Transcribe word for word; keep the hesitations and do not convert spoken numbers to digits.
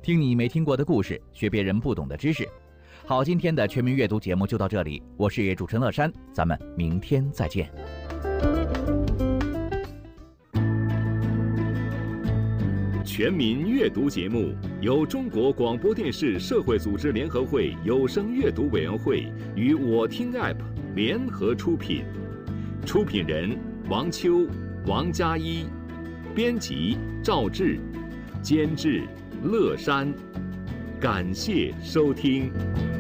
听你没听过的故事，学别人不懂的知识。好，今天的全民阅读节目就到这里，我是主持人乐山，咱们明天再见。 全民阅读节目由中国广播电视社会组织联合会有声阅读委员会与我听 App 联合出品，出品人王秋、王佳一，编辑赵志，监制乐山。感谢收听。